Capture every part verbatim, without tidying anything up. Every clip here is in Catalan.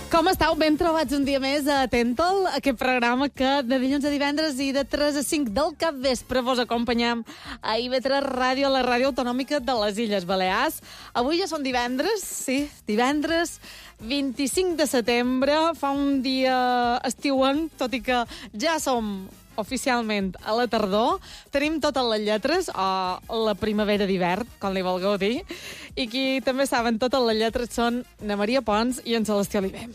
Com estàu? Ben trobats un dia més a Atentol, aquest programa que de dilluns a divendres i de tres a cinc del capvespre vos acompanyam a I V tres Ràdio, la ràdio autonòmica de les Illes Balears. Avui ja són divendres, sí, divendres vint-i-cinc de setembre, fa un dia estiuenc, tot i que ja som oficialment a la tardor. Tenim totes les lletres, o la primavera d'hivern, com li vulgueu dir, i qui també saben totes les lletres són na Maria Pons i en Celestí Oliver.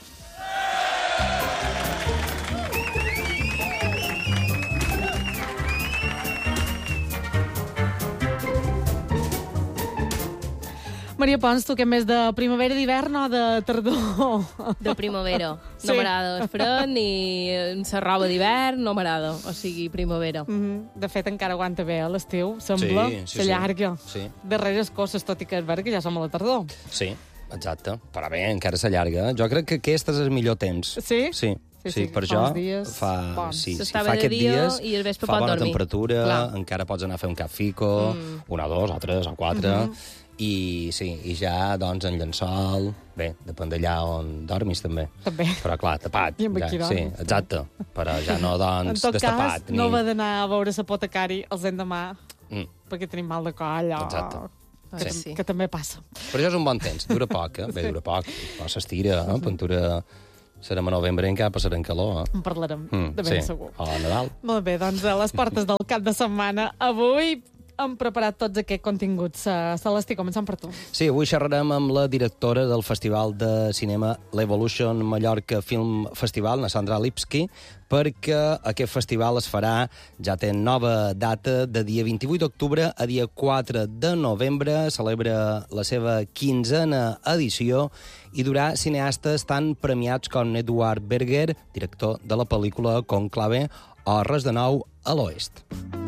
Maria Pons, tu que més de primavera d'hivern o de tardor? De primavera. Sí. No m'agrada el fred ni la roba d'hivern, no m'agrada. O sigui, primavera. Mm -hmm. De fet, encara aguanta bé a l'estiu, sembla. Sí, sí, s'allarga. sí. Darreres coses, tot i que és vera que ja som a la tardor. Sí, exacte. Però bé, encara s'allarga. Jo crec que aquest és el millor temps. Sí? Sí. Sí, Sí, sí, per fa jo uns dies fa, bons. sí, sí, S'estava fa de aquests dia dies, i al vespre fa pot bona dormir. temperatura, Clar. encara pots anar a fer un caffico, mm. una, dos, o tres, o quatre, mm -hmm. i sí, i ja, doncs, en llençol, bé, depèn d'allà on dormis, també. També. Però, clar, tapat. I amb ja, aquí sí, dorms. exacte, però ja no, En doncs, tot destapat. cas, no va d'anar a veure l'apotecari els endemà, Mm. perquè tenim mal de coll o... Exacte. Que, Sí. tam que també passa. Però això és un bon temps, dura poc, eh? Bé, Sí. dura poc, però s'estira, eh? Pintura... Serem a novembre i encara passarem calor, eh? En parlarem, Mm, de ben sí. segur. A Nadal. Molt bé, doncs a les portes del cap de setmana. Avui hem preparat tots aquests continguts. Uh, Celestí, començant per tu. Sí, avui xerrarem amb la directora del Festival de Cinema l'Evolution Mallorca Film Festival, na Sandra Lipski, perquè aquest festival es farà, ja té nova data, de dia vint-i-vuit d'octubre a dia quatre de novembre. Celebra la seva quinzena edició i durà cineastes tan premiats com Edward Berger, director de la pel·lícula Conclave, o Res de nou a l'Oest.